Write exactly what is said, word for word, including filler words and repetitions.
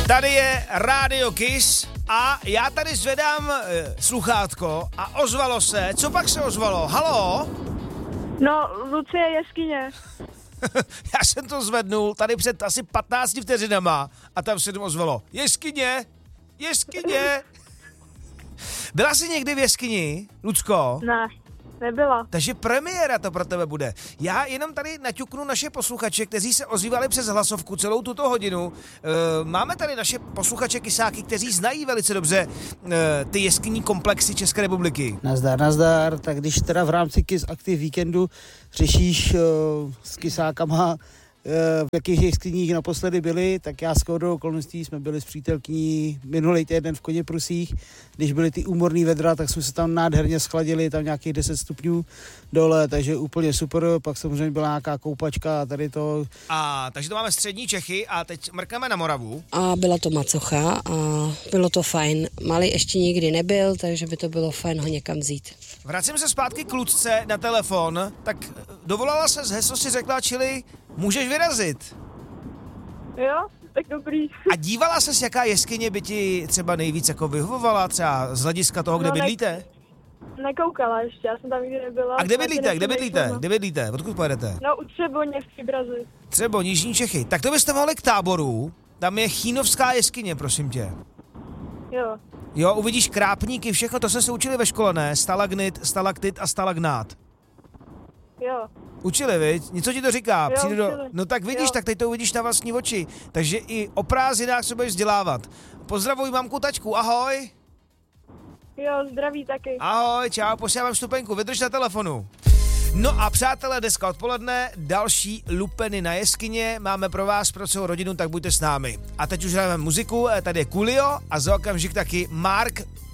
Tady je Radio Kiss a já tady zvedám e, sluchátko a ozvalo se. Co pak se ozvalo? Haló? No, Lucie Jeskyně. Já jsem to zvednul tady před asi patnácti vteřinama a tam se to ozvalo. Jeskyně! Jeskyně! Byla jsi někdy v jeskyni, Lucko? Ne, nebyla. Takže premiéra to pro tebe bude. Já jenom tady naťuknu naše posluchače, kteří se ozývali přes hlasovku celou tuto hodinu. E, máme tady naše posluchače Kysáky, kteří znají velice dobře e, ty jeskyní komplexy České republiky. Nazdar, nazdar. Tak když teda v rámci Kiss Active víkendu řešíš uh, s Kysákama, v jakých jeskyních naposledy byli, tak já s kódou okolností jsme byli s přítelkyní minulý týden v Koněprusích. Když byly ty úmorný vedra, tak jsme se tam nádherně schladili, tam nějakých deset stupňů dole, takže úplně super. Pak samozřejmě byla nějaká koupačka a tady to. A takže to máme střední Čechy a teď mrkneme na Moravu. A byla to macocha a bylo to fajn. Malý ještě nikdy nebyl, takže by to bylo fajn ho někam vzít. Vracím se zpátky k Lucce na telefon, tak dovolala se z heslo si řekla, čili můžeš vyrazit. Jo, tak dobrý. A dívala ses, jaká jeskyně by ti třeba nejvíc jako vyhovovala, třeba z hlediska toho, kde No, ne- bydlíte? Nekoukala ještě, já jsem tam nikdy nebyla. A kde Taky bydlíte, kde nechci bydlíte, nejsem, kde bydlíte, odkud pojedete? No, u Třeboně v Příbrazi. Třeba Jižní Čechy. Tak to byste mohli k Táboru, tam je Chínovská jeskyně, prosím tě. Jo, Jo, uvidíš krápníky, všechno, to jsme se učili ve škole, ne? Stalagnit, stalaktit a stalagnát. jo. Učili, viď? Něco ti to říká. Jo, Přijde do... učili. No tak vidíš, Jo. tak teď to uvidíš na vlastní oči. Takže i o prázdninách se budeš vzdělávat. Pozdravuj mamku, tačku, ahoj. Jo, zdraví taky. Ahoj, čau, posílám vstupenku, vydrž na telefonu. No a přátelé, dneska odpoledne další lupeny na jeskyně máme pro vás, pro celou rodinu, tak buďte s námi. A teď už hrajeme muziku, tady je Coolio a za okamžik taky Mark